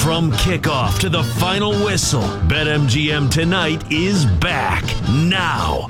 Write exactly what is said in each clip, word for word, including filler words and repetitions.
From kickoff to the final whistle, BetMGM Tonight is back now.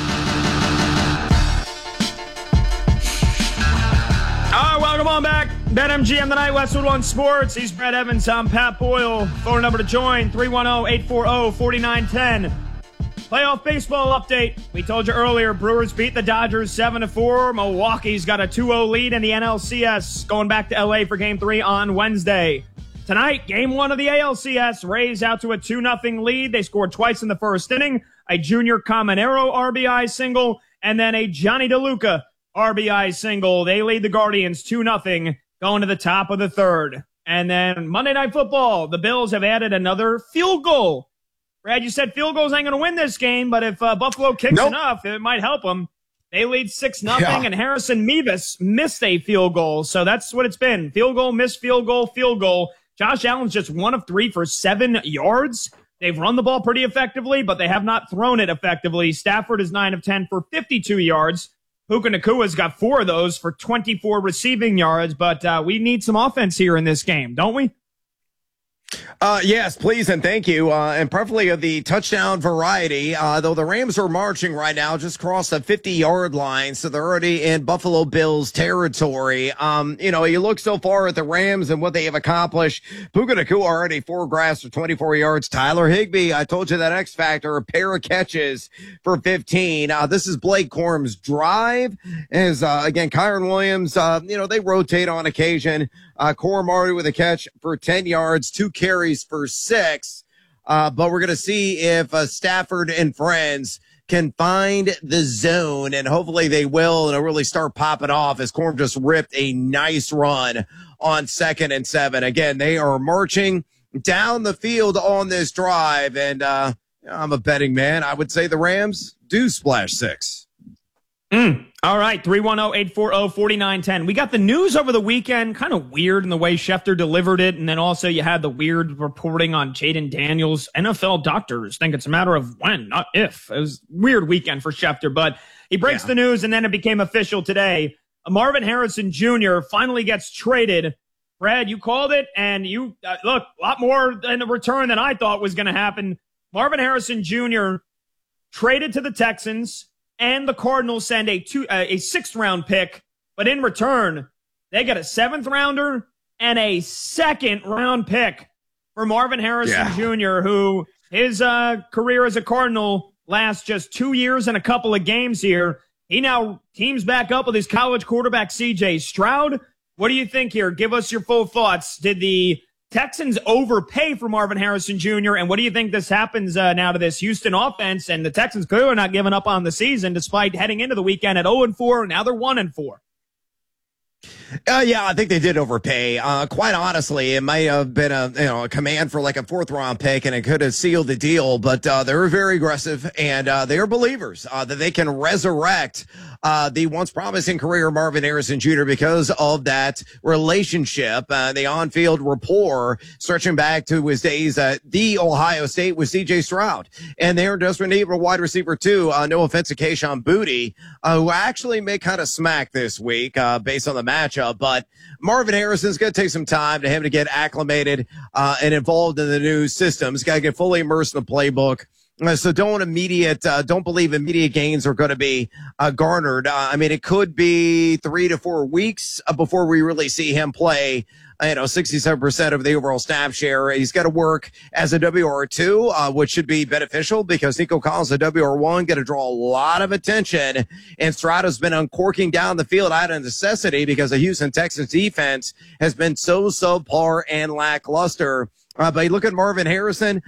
All right, welcome on back. BetMGM Tonight, Westwood One Sports. He's Brett Evans. I'm Pat Boyle. Phone number to join, three one zero, eight four zero, four nine one zero. Playoff baseball update. We told you earlier, Brewers beat the Dodgers seven to four. Milwaukee's got a two oh lead in the N L C S, going back to L A for Game three on Wednesday. Tonight, Game one of the A L C S, Rays out to a two nothing lead. They scored twice in the first inning, a Junior Caminero R B I single, and then a Johnny DeLuca R B I single. They lead the Guardians two nothing going to the top of the third. And then Monday Night Football, the Bills have added another field goal. Brad, you said field goals ain't going to win this game, but if uh, Buffalo kicks nope. enough, it might help them. They lead six nothing, yeah. and Harrison Mevis missed a field goal. So that's what it's been. Field goal, missed field goal, field goal. Josh Allen's just one of three for seven yards. They've run the ball pretty effectively, but they have not thrown it effectively. Stafford is nine of ten for fifty-two yards. Puka Nakua's got four of those for twenty-four receiving yards, but uh, we need some offense here in this game, don't we? Uh, yes, please and thank you, uh, and preferably of the touchdown variety, uh, though the Rams are marching right now, just crossed the fifty-yard line, so they're already in Buffalo Bills territory. Um, you know, you look so far at the Rams and what they have accomplished. Puka Nacua already four grabs for twenty-four yards. Tyler Higbee, I told you that X Factor, a pair of catches for fifteen. Uh, this is Blake Corum's drive. As, uh, again, Kyron Williams, uh, you know, they rotate on occasion. Uh, Corum already with a catch for ten yards, two carries for six. Uh, but we're going to see if uh, Stafford and friends can find the zone, and hopefully they will, and it'll really start popping off as Corum just ripped a nice run on second and seven. Again, they are marching down the field on this drive, and uh, I'm a betting man. I would say the Rams do splash six. Mm. All right, three one zero, eight four zero, four nine one zero. We got the news over the weekend, kind of weird in the way Schefter delivered it, and then also you had the weird reporting on Jaden Daniels. N F L doctors think it's a matter of when, not if. It was a weird weekend for Schefter, but he breaks yeah. the news, and then it became official today. Marvin Harrison Junior finally gets traded. Brad, you called it, and you, uh, look, a lot more in the return than I thought was going to happen. Marvin Harrison Junior traded to the Texans, and the Cardinals send a two, uh, a sixth round pick, but in return, they get a seventh rounder and a second round pick for Marvin Harrison yeah. Junior, who his uh, career as a Cardinal lasts just two years and a couple of games here. He now teams back up with his college quarterback, C J Stroud. What do you think here? Give us your full thoughts. Did the Texans overpay for Marvin Harrison Junior, and what do you think this happens uh, now to this Houston offense? And the Texans clearly are not giving up on the season despite heading into the weekend at oh and four. Now they're one and four. Uh, yeah, I think they did overpay. Uh, quite honestly, it might have been a, you know, a command for like a fourth round pick, and it could have sealed the deal, but, uh, they were very aggressive, and, uh, they are believers, uh, that they can resurrect, uh, the once promising career of Marvin Harrison Junior because of that relationship, uh, the on-field rapport stretching back to his days at the Ohio State with C J Stroud. And they're just in need of a wide receiver too. Uh, no offense to Kayshon Boutte, uh, who actually may kind of smack this week, uh, based on the matchup. But Marvin Harrison's going to take some time to him to get acclimated uh, and involved in the new system. He's got to get fully immersed in the playbook. Uh, so don't immediate, uh, don't believe immediate gains are going to be uh, garnered. Uh, I mean, it could be three to four weeks uh, before we really see him play. Uh, you know, sixty-seven percent of the overall snap share. He's got to work as a W R two, uh, which should be beneficial because Nico Collins, a W R one, going to draw a lot of attention. And Stroud been uncorking down the field out of necessity because the Houston Texans defense has been so subpar and lackluster. Uh, but you look at Marvin Harrison,